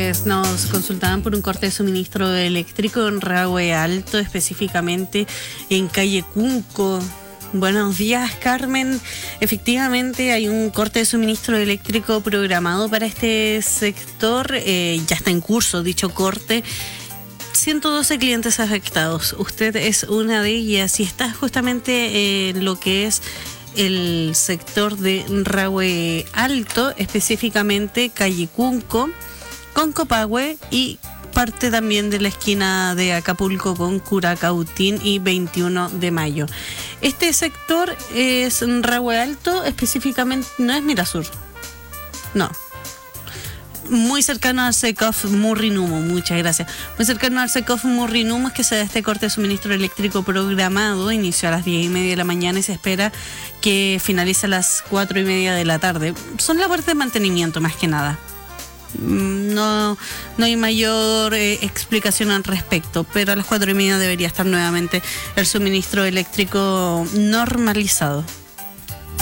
nos consultaban por un corte de suministro eléctrico en Rahue Alto, específicamente en calle Cunco. Buenos días, Carmen. Efectivamente hay un corte de suministro eléctrico programado para este sector. Ya está en curso dicho corte. 112 clientes afectados. Usted es una de ellas y está justamente en lo que es el sector de Rahue Alto, específicamente calle Cunco, con Copahue y parte también de la esquina de Acapulco con Curacautín y 21 de mayo. Este sector es Rahue Alto, específicamente, no es Mirasur, no. Muy cercano al Secov Murrinumo, muchas gracias. Muy cercano al Secov Murrinumo es que se da este corte de suministro eléctrico programado. Inició a las 10:30 de la mañana y se espera que finalice a las 4:30 de la tarde. Son labores de mantenimiento más que nada. No hay mayor explicación al respecto, pero a las 4:30 debería estar nuevamente el suministro eléctrico normalizado.